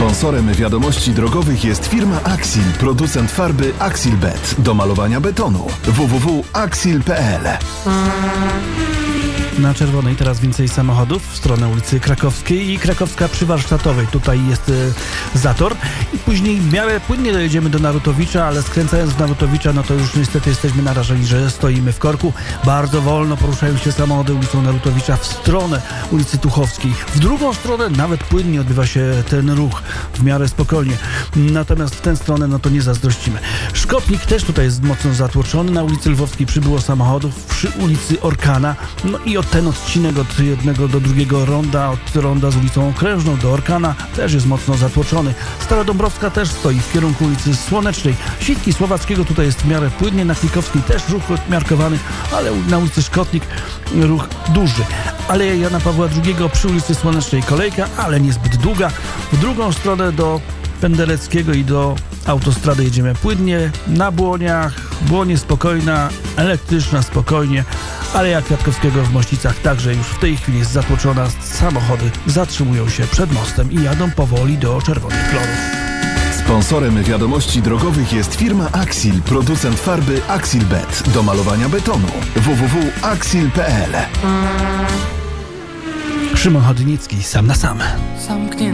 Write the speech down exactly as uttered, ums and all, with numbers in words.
Sponsorem wiadomości drogowych jest firma Axil, producent farby Axilbet do malowania betonu. w w w kropka axil kropka p l. Na Czerwonej teraz więcej samochodów w stronę ulicy Krakowskiej i Krakowska przy Warsztatowej. Tutaj jest y, zator i później w miarę płynnie dojedziemy do Narutowicza, ale skręcając w Narutowicza, no to już niestety jesteśmy narażeni, że stoimy w korku. Bardzo wolno poruszają się samochody ulicą Narutowicza w stronę ulicy Tuchowskiej. W drugą stronę nawet płynnie odbywa się ten ruch, w miarę spokojnie. Natomiast w tę stronę, no to nie zazdrościmy. Szkopnik też tutaj jest mocno zatłoczony. Na ulicy Lwowskiej przybyło samochodów, przy ulicy Orkana, no i od ten odcinek od jednego do drugiego ronda, od ronda z ulicą Okrężną do Orkana też jest mocno zatłoczony. Stara Dąbrowska też stoi w kierunku ulicy Słonecznej. Sitki Słowackiego tutaj jest w miarę płynnie, na Klikowskiej też ruch odmiarkowany, ale na ulicy Szkotnik ruch duży. Aleja Jana Pawła drugiego przy ulicy Słonecznej kolejka, ale niezbyt długa. W drugą stronę do Pendereckiego i do autostrady jedziemy płynnie, na Błoniach, Błonie spokojna, elektryczna spokojnie, Aleja Kwiatkowskiego w Mościcach także już w tej chwili jest zatłoczona, samochody zatrzymują się przed mostem i jadą powoli do czerwonych kolorów. Sponsorem wiadomości drogowych jest firma Axil, producent farby Axilbet do malowania betonu. w w w kropka axil kropka p l. Szymon Chodnicki, Sam na sam. Zamknięty